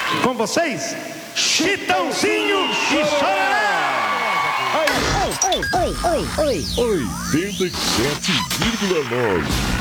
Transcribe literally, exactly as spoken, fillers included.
Com vocês, Chitãozinho e Chororó. Oi, oi, oi, oi, oi. oitenta e sete vírgula nove